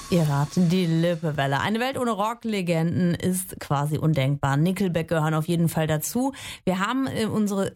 Ihr hört die Lippewelle. Eine Welt ohne Rocklegenden ist quasi undenkbar. Nickelback gehören auf jeden Fall dazu. Wir haben in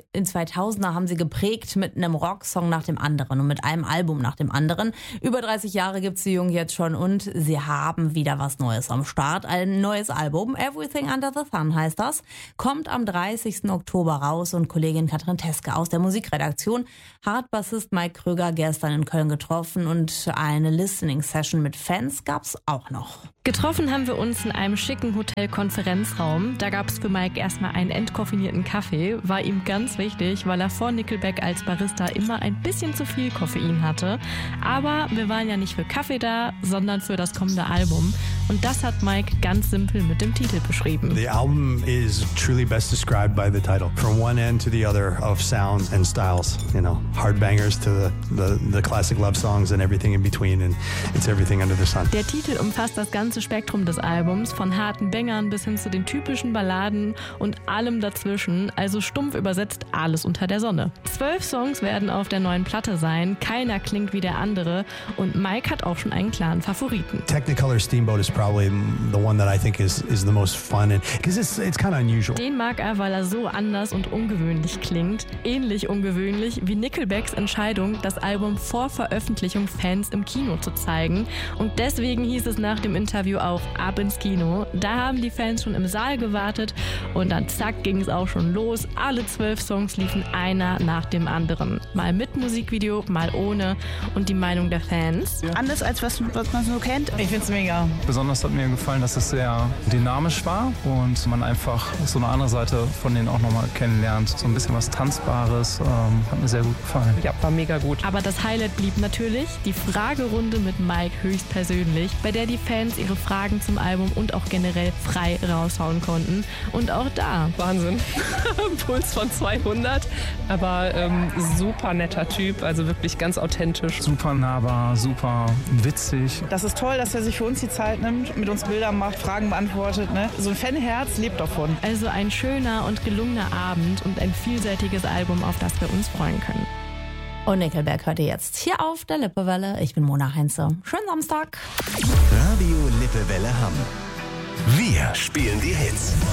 2000er haben sie geprägt mit einem Rocksong nach dem anderen und mit einem Album nach dem anderen. Über 30 Jahre gibt's die Jungen jetzt schon und sie haben wieder was Neues am Start. Ein neues Album, Everything Under the Sun heißt das, kommt am 30. Oktober raus und Kollegin Katrin Teske aus der Musikredaktion hat Bassist Mike Krüger gestern in Köln getroffen und eine Listening-Session mit Fans gab's auch noch. Getroffen haben wir uns in einem schicken Hotel-Konferenzraum. Da gab es für Mike erstmal einen entkoffinierten Kaffee. War ihm ganz wichtig, weil er vor Nickelback als Barista immer ein bisschen zu viel Koffein hatte. Aber wir waren ja nicht für Kaffee da, sondern für das kommende Album. Und das hat Mike ganz simpel mit dem Titel beschrieben. The album is truly best described by the title. From one end to the other of sounds and styles. You know, hard bangers to the classic love songs and everything in between. And it's everything under the sun. Der Titel umfasst das ganze Spektrum des Albums, von harten Bängern bis hin zu den typischen Balladen und allem dazwischen, also stumpf übersetzt alles unter der Sonne. 12 Songs werden auf der neuen Platte sein, keiner klingt wie der andere und Mike hat auch schon einen klaren Favoriten. Technicolor Steamboat is probably the one that I think is the most fun because it's kind of unusual. Den mag er, weil er so anders und ungewöhnlich klingt, ähnlich ungewöhnlich wie Nickelbacks Entscheidung, das Album vor Veröffentlichung Fans im Kino zu zeigen und deswegen hieß es nach dem Interview auch ab ins Kino. Da haben die Fans schon im Saal gewartet und dann zack ging es auch schon los. Alle 12 Songs liefen einer nach dem anderen. Mal mit Musikvideo, mal ohne und die Meinung der Fans. Anders als was man so kennt. Ich find's mega. Besonders hat mir gefallen, dass es sehr dynamisch war und man einfach so eine andere Seite von denen auch nochmal kennenlernt. So ein bisschen was Tanzbares, hat mir sehr gut gefallen. Ja, war mega gut. Aber das Highlight blieb natürlich die Fragerunde mit Mike höchstpersönlich, bei der die Fans ihre Fragen zum Album und auch generell frei raushauen konnten. Und auch da. Wahnsinn. Puls von 200. Aber super netter Typ, also wirklich ganz authentisch. Super nahbar, super witzig. Das ist toll, dass er sich für uns die Zeit nimmt, mit uns Bilder macht, Fragen beantwortet. Ne? So ein Fanherz lebt davon. Also ein schöner und gelungener Abend und ein vielseitiges Album, auf das wir uns freuen können. Und Nickelback hört ihr jetzt hier auf der Lippewelle. Ich bin Mona Heinze. Schönen Samstag. Radio Lippewelle Hamm. Wir spielen die Hits.